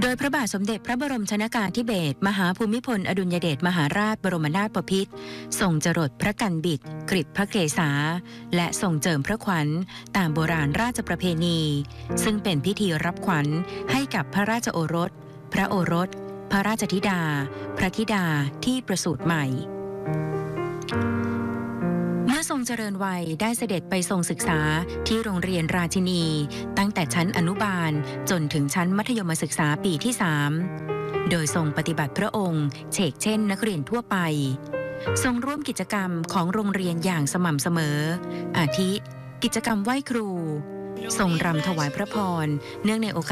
โดยพระบาทสมเด็จพระบรมชนกาธิเบศรมหาภูมิพลอดุลยเดชมหาราชบรมนาถบพิตรทรงจรดพระกันบิดกฤษพระเกศาและทรงเจิมพระขวัญตามโบราณราชประเพณีซึ่งเป็นพิธีรับขวัญให้กับพระราชโอรสพระโอรสพระราชธิดาพระธิดาที่ประสูติใหม่เมื่อทรงเจริญวัยได้เสด็จไปทรงศึกษาที่โรงเรียนราชินีตั้งแต่ชั้นอนุบาลจนถึงชั้นมัธยมศึกษาปีที่ 3โดยทรงปฏิบัติพระองค์เฉกเช่นนักเรียนทั่วไปทรงร่วมกิจกรรมของโรงเรียนอย่างสม่ำเสมออาทิกิจกรรมไหว้ครูทรงรำถวายพระพรเนื่องในโอกาส